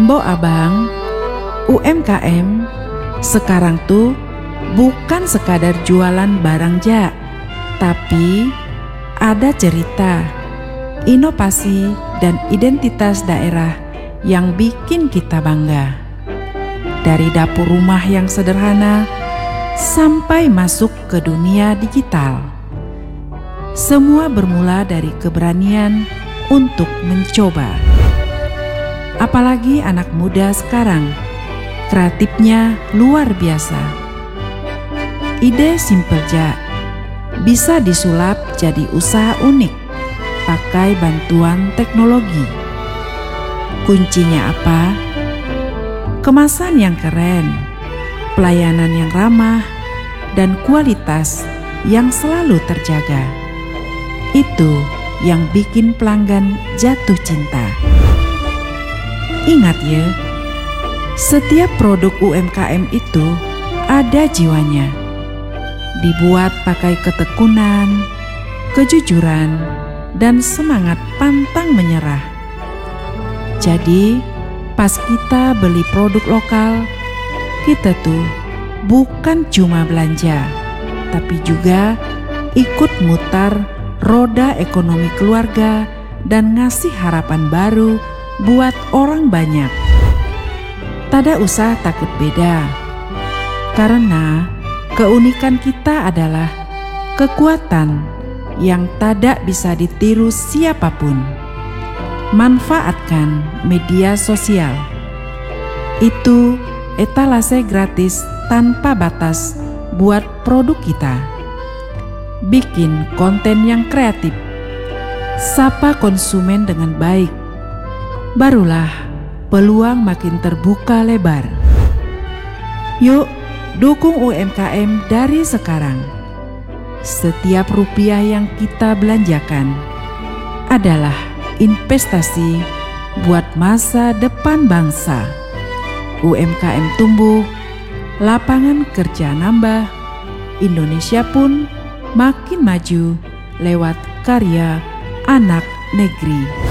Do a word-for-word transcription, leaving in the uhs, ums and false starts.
Mbok abang, U M K M sekarang tuh bukan sekadar jualan barang ja, tapi ada cerita, inovasi, dan identitas daerah yang bikin kita bangga. Dari dapur rumah yang sederhana sampai masuk ke dunia digital, semua bermula dari keberanian untuk mencoba. Apalagi anak muda sekarang, kreatifnya luar biasa. Ide simpel ja, bisa disulap jadi usaha unik pakai bantuan teknologi. Kuncinya apa? Kemasan yang keren, pelayanan yang ramah, dan kualitas yang selalu terjaga. Itu yang bikin pelanggan jatuh cinta. Ingat ya, setiap produk U M K M itu ada jiwanya. Dibuat pakai ketekunan, kejujuran, dan semangat pantang menyerah. Jadi, pas kita beli produk lokal, kita tuh bukan cuma belanja, tapi juga ikut mutar roda ekonomi keluarga dan ngasih harapan baru buat orang banyak. Tada usah takut beda, karena keunikan kita adalah kekuatan yang tidak bisa ditiru siapapun. Manfaatkan media sosial. Itu etalase gratis tanpa batas buat produk kita. Bikin konten yang kreatif. Sapa konsumen dengan baik. Barulah peluang makin terbuka lebar. Yuk, dukung U M K M dari sekarang. Setiap rupiah yang kita belanjakan adalah investasi buat masa depan bangsa. U M K M tumbuh, lapangan kerja nambah, Indonesia pun makin maju lewat karya anak negeri.